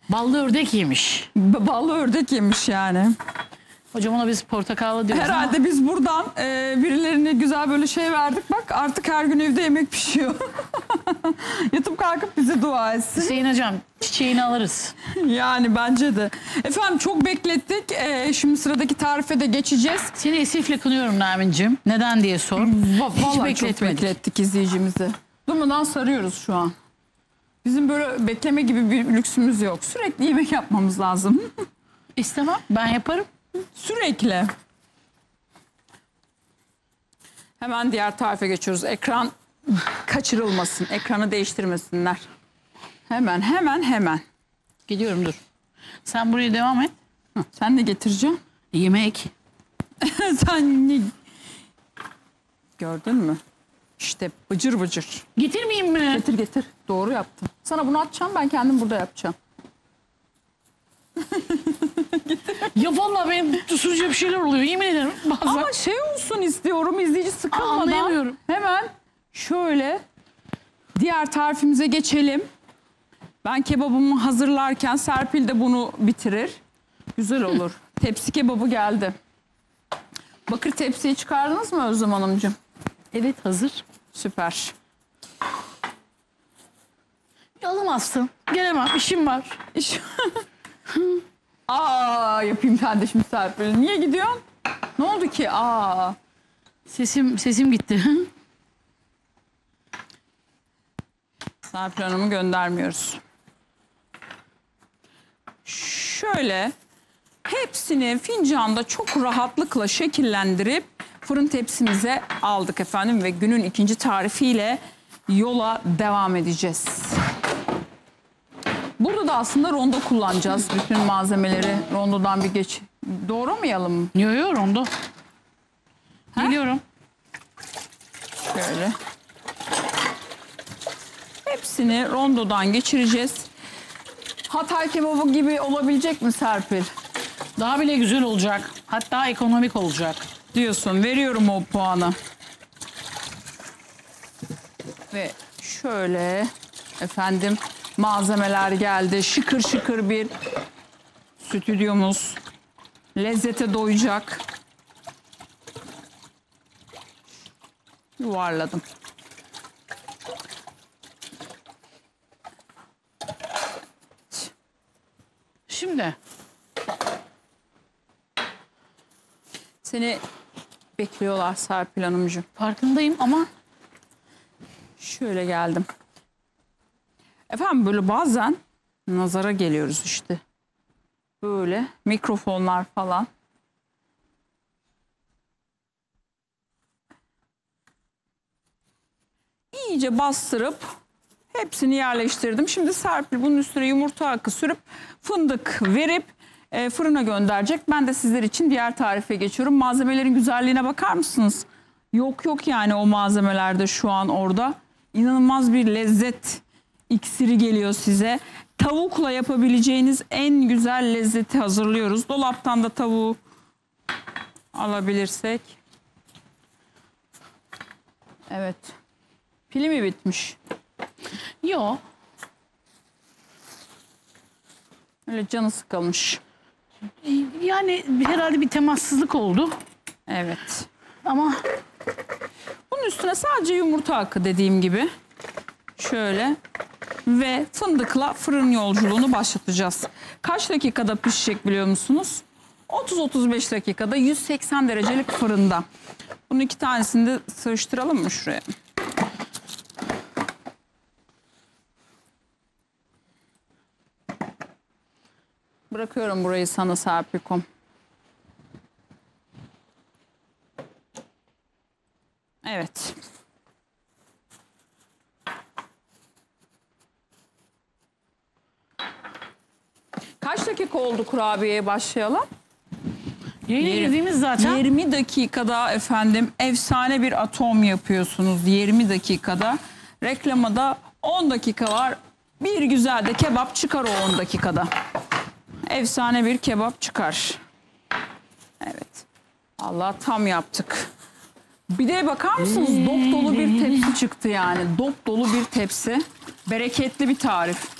Ballı ördek yemiş. Ballı ördek yemiş yani. Hocam ona biz portakallı diyoruz. Herhalde ama biz buradan birilerine güzel böyle şey verdik. Bak artık her gün evde yemek pişiyor. Yatıp kalkıp bize dua etsin. Hüseyin hocam çiçeğini alırız. Yani bence de. Efendim çok beklettik. Şimdi sıradaki tarife de geçeceğiz. Seni esifle kınıyorum Nermin'cim. Neden diye sor. Vallahi çok bekletmedik. beklettik izleyicimizi. Durmadan sarıyoruz şu an. Bizim böyle bekleme gibi bir lüksümüz yok. Sürekli yemek yapmamız lazım. İstemem, ben yaparım. Sürekli. Hemen diğer tarife geçiyoruz. Ekran kaçırılmasın. Ekranı değiştirmesinler. Hemen. Gidiyorum dur. Sen buraya devam et. Sen ne getireceksin? Yemek. Sen ne? Gördün mü? İşte bıcır bıcır. Getirmeyeyim mi? Getir. Doğru yaptın. Sana bunu atacağım, ben kendim burada yapacağım. Ya vallahi benim tuturucu bir şeyler oluyor yemin ederim. Bazen. Ama şey olsun istiyorum, izleyici sıkılmadan. Anlayamıyorum. Hemen şöyle diğer tarifimize geçelim. Ben kebabımı hazırlarken Serpil de bunu bitirir. Güzel olur. Tepsi kebabı geldi. Bakır tepsiyi çıkardınız mı Özlem Hanımcığım? Evet hazır. Süper. Alamazsın. Gelemem işim var. Yapayım ben de şimdi Serpil. Niye gidiyorsun? Ne oldu ki? Sesim gitti. Serpil Hanım'ı göndermiyoruz. Şöyle hepsini fincanda çok rahatlıkla şekillendirip fırın tepsimize aldık efendim ve günün ikinci tarifiyle yola devam edeceğiz. Burada da aslında rondo kullanacağız. Bütün malzemeleri rondodan bir doğramayalım mı? Yo rondo. Geliyorum. Şöyle. Hepsini rondodan geçireceğiz. Hatay kebabı gibi olabilecek mi Serpil? Daha bile güzel olacak. Hatta ekonomik olacak. Diyorsun. Veriyorum o puanı. Ve şöyle efendim malzemeler geldi. Şıkır şıkır bir stüdyomuz. Lezzete doyacak. Yuvarladım. Şimdi Seni bekliyorlar Serpil Hanımcığım. farkındayım ama Şöyle geldim. Efendim böyle bazen nazara geliyoruz işte. Böyle mikrofonlar falan. İyice bastırıp hepsini yerleştirdim. Şimdi Serpil bunun üstüne yumurta akı sürüp fındık verip fırına gönderecek. Ben de sizler için diğer tarife geçiyorum. Malzemelerin güzelliğine bakar mısınız? Yok yani o malzemelerde şu an orada. İnanılmaz bir lezzet iksiri geliyor size. Tavukla yapabileceğiniz en güzel lezzeti hazırlıyoruz. Dolaptan da tavuğu alabilirsek. Evet. Pili mi bitmiş? yo. Öyle canı sıkılmış. Yani herhalde bir temassızlık oldu. Evet. Ama Bunun üstüne sadece yumurta akı dediğim gibi. Şöyle. Ve fındıkla fırın yolculuğunu başlatacağız. Kaç dakikada pişecek biliyor musunuz? 30-35 dakikada 180 derecelik fırında. Bunun iki tanesini de sığıştıralım mı şuraya? Bırakıyorum burayı sana Serpil'com. Evet. Kaç dakika oldu kurabiyeye başlayalım? yayına girdiğimiz zaten. 20 dakikada efendim efsane bir atom yapıyorsunuz 20 dakikada. Reklamada 10 dakika var. Bir güzel de kebap çıkar o 10 dakikada. Efsane bir kebap çıkar. Evet. Allah tam yaptık. Bir de bakar mısınız dop dolu bir tepsi çıktı yani. Dop dolu bir tepsi. Bereketli bir tarif.